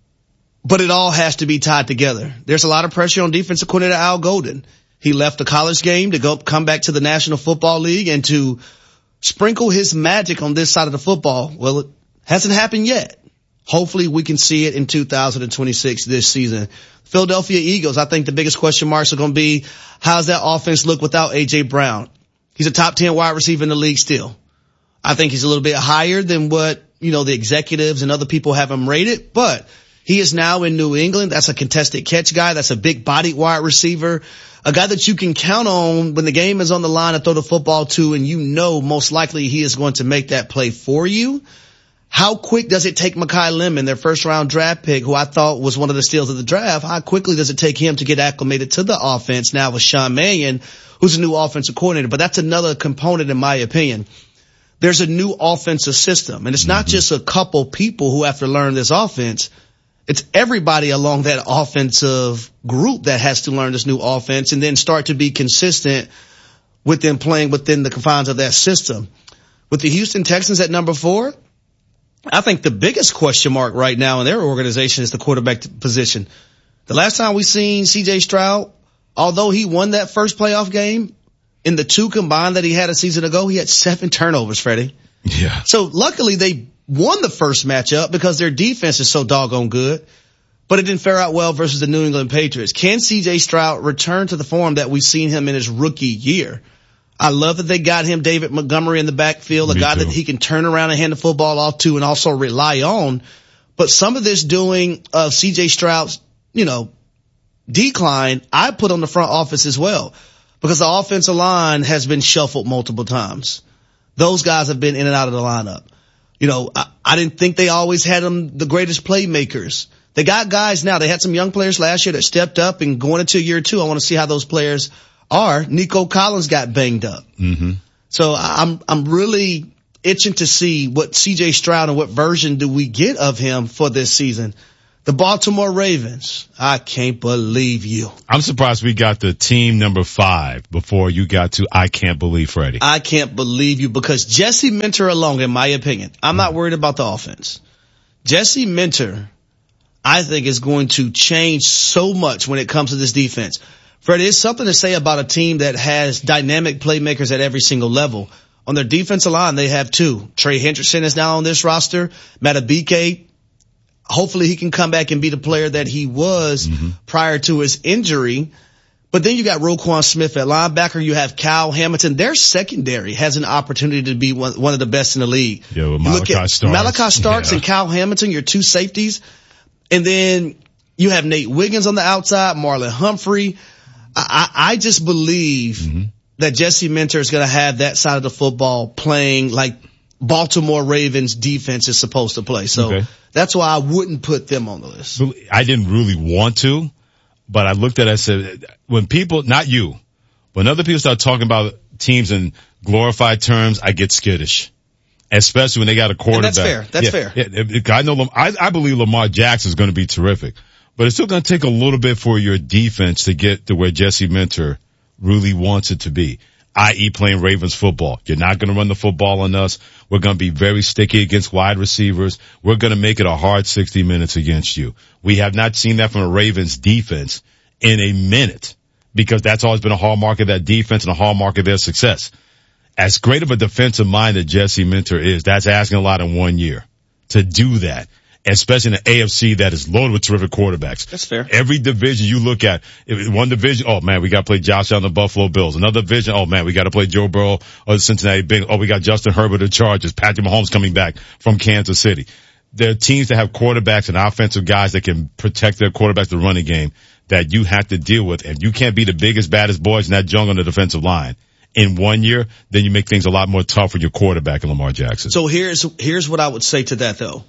S5: But it all has to be tied together. There's a lot of pressure on defensive coordinator Al Golden. He left the college game to go come back to the National Football League and to sprinkle his magic on this side of the football. Well, it hasn't happened yet. Hopefully we can see it in two thousand twenty-six this season. Philadelphia Eagles, I think the biggest question marks are going to be, how's that offense look without A J Brown? He's a top ten wide receiver in the league still. I think he's a little bit higher than what, you know, the executives and other people have him rated, but he is now in New England. That's a contested catch guy. That's a big bodied wide receiver, a guy that you can count on when the game is on the line to throw the football to, and you know most likely he is going to make that play for you. How quick does it take Mekhi Lemon, their first round draft pick, who I thought was one of the steals of the draft? How quickly does it take him to get acclimated to the offense now with Sean Mannion, who's a new offensive coordinator? But that's another component in my opinion. There's a new offensive system, and it's not just a couple people who have to learn this offense. It's everybody along that offensive group that has to learn this new offense and then start to be consistent with them playing within the confines of that system. With the Houston Texans at number four, I think the biggest question mark right now in their organization is the quarterback position. The last time we seen C J Stroud, although he won that first playoff game, in the two combined that he had a season ago, he had seven turnovers, Freddie.
S1: Yeah.
S5: So luckily they won the first matchup because their defense is so doggone good, but it didn't fare out well versus the New England Patriots. Can C J Stroud return to the form that we've seen him in his rookie year? I love that they got him David Montgomery in the backfield, a Me guy too. that he can turn around and hand the football off to and also rely on. But some of this doing of C J Stroud's, you know, decline, I put on the front office as well, because the offensive line has been shuffled multiple times. Those guys have been in and out of the lineup. You know, I, I didn't think they always had them the greatest playmakers. They got guys now. They had some young players last year that stepped up, and going into year two, I want to see how those players are. Nico Collins got banged up.
S1: Mm-hmm.
S5: So I'm, I'm really itching to see what C J Stroud and what version do we get of him for this season. The Baltimore Ravens, I can't believe you.
S1: I'm surprised we got the team number five before you got to I can't believe Freddie.
S5: I can't believe you because Jesse Minter alone, in my opinion, I'm mm. not worried about the offense. Jesse Minter, I think, is going to change so much when it comes to this defense. Freddie, it's something to say about a team that has dynamic playmakers at every single level. On their defensive line, they have two. Trey Hendrickson is now on this roster. Matabike, hopefully he can come back and be the player that he was mm-hmm. prior to his injury. But then you got Roquan Smith at linebacker. You have Kyle Hamilton. Their secondary has an opportunity to be one, one of the best in the league.
S1: Yeah, well,
S5: you look at
S1: Starks.
S5: Malachi Starks
S1: yeah.
S5: and Kyle Hamilton, your two safeties. And then you have Nate Wiggins on the outside, Marlon Humphrey. I, I just believe mm-hmm. that Jesse Minter is going to have that side of the football playing like Baltimore Ravens defense is supposed to play. So okay. that's why I wouldn't put them on the list.
S1: I didn't really want to, but I looked at it and said, when people, not you, when other people start talking about teams in glorified terms, I get skittish. especially when they got a quarterback.
S5: And that's fair. That's
S1: yeah,
S5: fair.
S1: Yeah, I know. Lam- I, I believe Lamar Jackson is going to be terrific, but it's still going to take a little bit for your defense to get to where Jesse Minter really wants it to be, that is playing Ravens football. You're not going to run the football on us. We're going to be very sticky against wide receivers. We're going to make it a hard sixty minutes against you. We have not seen that from a Ravens defense in a minute, because that's always been a hallmark of that defense and a hallmark of their success. As great of a defensive mind that Jesse Minter is, that's asking a lot in one year to do that, especially in the A F C that is loaded with terrific quarterbacks.
S5: That's fair.
S1: Every division you look at, one division, oh man, we got to play Josh Allen, the Buffalo Bills. Another division, oh man, we got to play Joe Burrow or the Cincinnati Bengals. Oh, we got Justin Herbert, the Chargers. Patrick Mahomes coming back from Kansas City. There are teams that have quarterbacks and offensive guys that can protect their quarterbacks, the running game, that you have to deal with. And you can't be the biggest, baddest boys in that jungle on the defensive line in one year, then you make things a lot more tough for your quarterback in Lamar Jackson.
S5: So here's, here's what I would say to that though.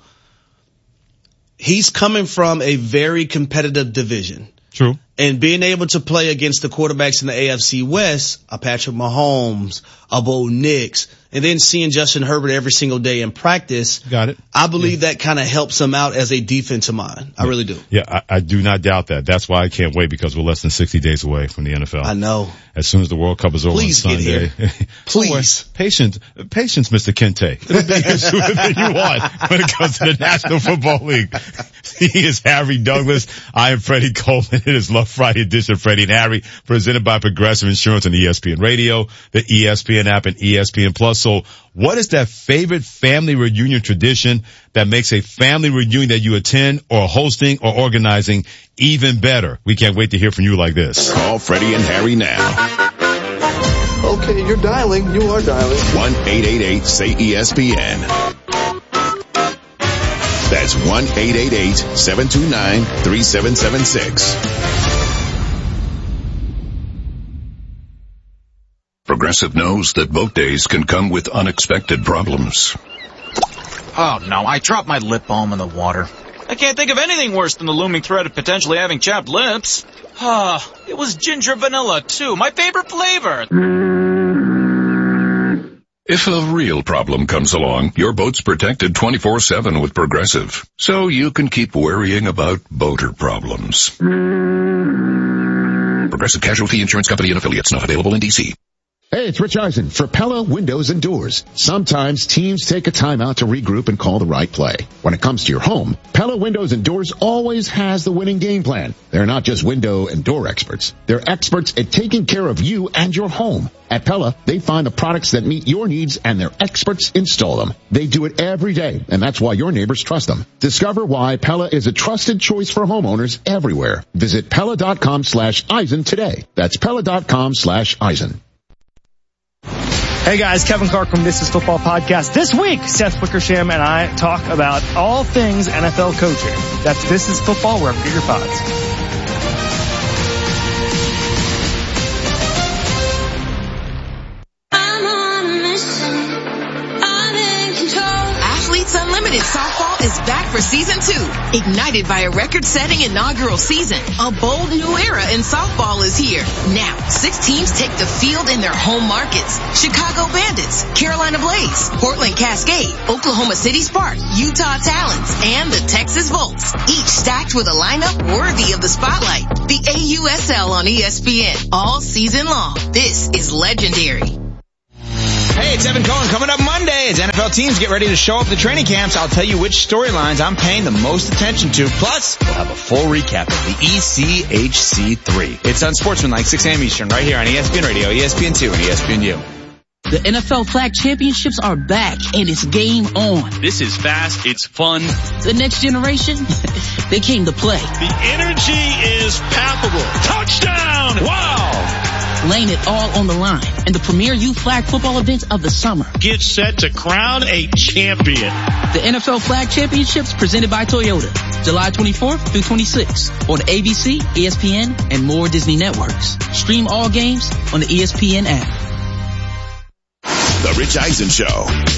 S5: He's coming from a very competitive division.
S1: True.
S5: And being able to play against the quarterbacks in the A F C West, a Patrick Mahomes, a Bo Nix, and then seeing Justin Herbert every single day in practice.
S1: Got it.
S5: I believe yeah. that kind of helps him out as a defensive mind. I
S1: yeah.
S5: really do.
S1: Yeah, I, I do not doubt that. That's why I can't wait, because we're less than sixty days away from the N F L.
S5: I know.
S1: As soon as the World Cup is over
S5: Please
S1: on Sunday.
S5: Get here. Please.
S1: Patience, patience, Mister Kente. It'll be as soon as you want when it comes to the National Football League. He is Harry Douglas. I am Freddie Coleman. It is Love Friday edition of Freddie and Harry, presented by Progressive Insurance on E S P N Radio, the E S P N app, and E S P N Plus. So what is that favorite family reunion tradition that makes a family reunion that you attend or hosting or organizing even better? We can't wait to hear from you like this.
S26: Call Freddie and Harry now.
S8: Okay, you're dialing. You are dialing.
S26: one eight eight eight say E S P N. That's one eight eight eight seven two nine three seven seven six.
S9: Progressive knows that boat days can come with unexpected problems.
S10: Oh no, I dropped my lip balm in the water. I can't think of anything worse than the looming threat of potentially having chapped lips. Ah, it was ginger vanilla too, my favorite flavor.
S9: If a real problem comes along, your boat's protected twenty-four seven with Progressive, so you can keep worrying about boater problems. Progressive Casualty Insurance Company and Affiliates, not available in D C.
S11: Hey, it's Rich Eisen for Pella Windows and Doors. Sometimes teams take a time out to regroup and call the right play. When it comes to your home, Pella Windows and Doors always has the winning game plan. They're not just window and door experts. They're experts at taking care of you and your home. At Pella, they find the products that meet your needs and their experts install them. They do it every day, and that's why your neighbors trust them. Discover why Pella is a trusted choice for homeowners everywhere. Visit Pella.com slash Eisen today. That's Pella.com slash Eisen.
S12: Hey guys, Kevin Clark from This Is Football Podcast. This week, Seth Wickersham and I talk about all things N F L coaching. That's This Is Football, wherever you get your pods.
S13: Unlimited Softball is back for season two. Ignited by a record-setting inaugural season, a bold new era in softball is here. Now, six teams take the field in their home markets. Chicago Bandits, Carolina Blaze, Portland Cascade, Oklahoma City Spark, Utah Talons, and the Texas Volts. Each stacked with a lineup worthy of the spotlight. The A U S L on E S P N all season long. This is legendary.
S10: Hey, it's Evan Cohen. Coming up Monday, as N F L teams get ready to show up to training camps, I'll tell you which storylines I'm paying the most attention to. Plus, we'll have a full recap of the E C H C three. It's Unsportsmanlike, six a.m. Eastern, right here on E S P N Radio, E S P N two, and E S P N U.
S24: The N F L Flag Championships are back, and it's game on.
S7: This is fast. It's fun.
S24: The next generation, they came to play.
S7: The energy is palpable. Touchdown! Wow!
S24: Laying it all on the line in the premier youth flag football event of the summer.
S7: Get set to crown a champion.
S24: The N F L Flag Championships presented by Toyota, July twenty-fourth through twenty-sixth on A B C, E S P N, and more Disney networks. Stream all games on the E S P N app.
S26: The Rich Eisen Show.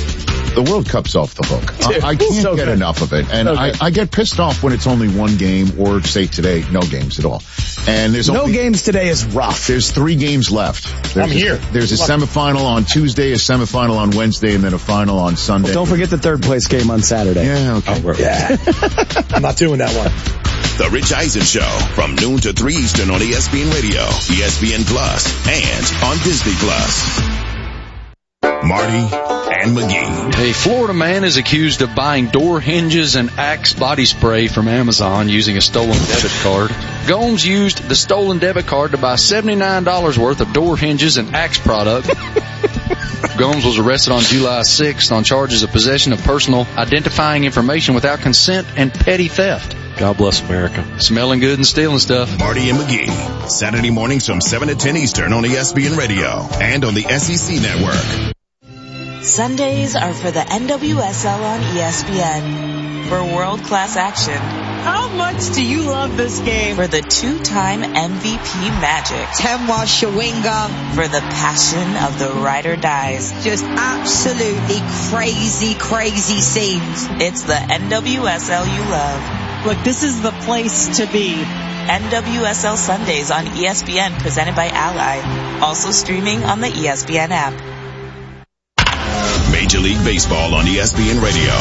S11: the World Cup's off the hook.
S12: Dude,
S11: I, I can't
S12: so
S11: get
S12: good.
S11: enough of it. And
S12: So
S11: I,
S12: good.
S11: I get pissed off when it's only one game, or say today, no games at all. And there's
S12: No
S11: only,
S12: games today is rough.
S11: There's three games left. There's
S12: I'm here.
S11: A, there's a
S12: Look.
S11: semifinal on Tuesday, a semifinal on Wednesday, and then a final on Sunday.
S12: Well, don't forget the third place game on Saturday.
S11: Yeah, okay.
S12: Oh, yeah. I'm not doing that one.
S26: The Rich Eisen Show from noon to three Eastern on E S P N Radio, E S P N Plus, and on Disney Plus. Marty and McGee.
S14: A Florida man is accused of buying door hinges and Axe body spray from Amazon using a stolen debit card. Gomes used the stolen debit card to buy seventy-nine dollars worth of door hinges and Axe product. Gomes was arrested on July sixth on charges of possession of personal identifying information without consent and petty theft. God bless America. Smelling good and stealing stuff.
S26: Marty and McGee. Saturday mornings from seven to ten Eastern on E S P N Radio and on the S E C Network.
S15: Sundays are for the N W S L on E S P N. For world-class action. How much do you love this game? For the two-time M V P Magic. Temwa Shawinga. For the passion of the ride or dies. Just absolutely crazy, crazy scenes. It's the N W S L you love. Look, this is the place to be. N W S L Sundays on E S P N, presented by Ally. Also streaming on the E S P N app.
S26: Major League Baseball on E S P N Radio.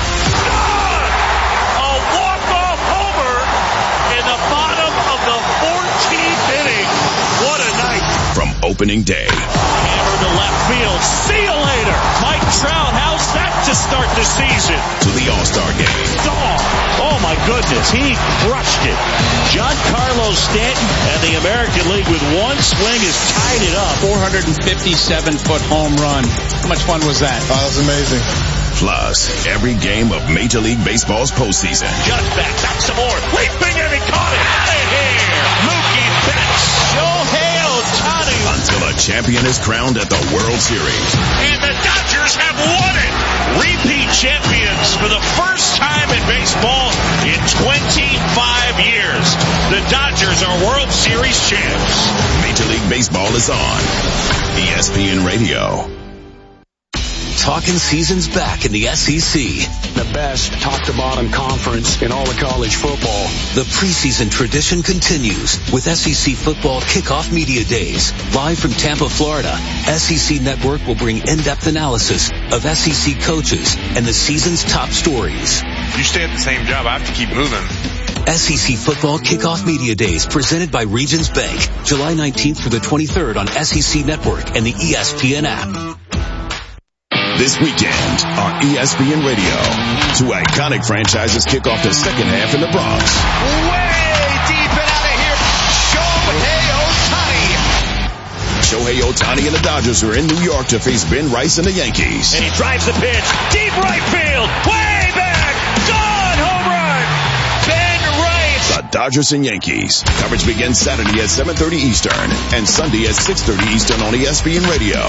S7: A walk-off homer in the bottom of the fourteenth inning. What a night.
S26: From opening day.
S7: Hammer to left field. See you later. Mike Trout, how's that to start the season?
S26: To the All-Star Game.
S7: Dog. Oh my goodness, he crushed it. Giancarlo Stanton and the American League with one swing has tied it up.
S16: four hundred fifty-seven foot home run. How much fun was that?
S26: Oh, that was amazing. Plus, every game of Major League Baseball's postseason.
S7: Just back, back some more. Leaping and he caught it. Out of here. Mookie Betts. Shohei Ohtani.
S26: Until a champion is crowned at the World Series.
S7: And the Dodgers have won it. Repeat champions for the first time in baseball in twenty-five years. The Dodgers are World Series champs.
S26: Major League Baseball is on E S P N Radio.
S17: Talking season's back in the S E C.
S18: The best top-to-bottom conference in all of college football.
S17: The preseason tradition continues with S E C Football Kickoff Media Days. Live from Tampa, Florida, S E C Network will bring in-depth analysis of S E C coaches and the season's top stories.
S19: You stay at the same job, I have to keep moving.
S17: S E C Football Kickoff Media Days presented by Regions Bank. July nineteenth through the twenty-third on S E C Network and the E S P N app.
S26: This weekend on E S P N Radio, two iconic franchises kick off the second half in the Bronx.
S10: Way deep and out of here, Shohei Ohtani.
S26: Shohei Ohtani and the Dodgers are in New York to face Ben Rice and the Yankees.
S7: And he drives the pitch. Deep right field. Way back. Gone. Home run. Ben Rice.
S26: The Dodgers and Yankees. Coverage begins Saturday at seven thirty Eastern and Sunday at six thirty Eastern on E S P N Radio.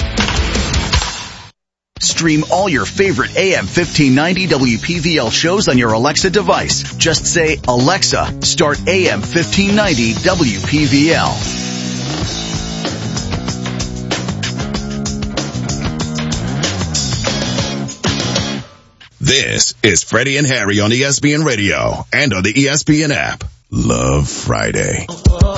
S23: Stream all your favorite A M fifteen ninety W P V L shows on your Alexa device. Just say, Alexa, start A M fifteen ninety W P V L.
S26: This is Freddie and Harry on E S P N Radio and on the E S P N app. Love Friday.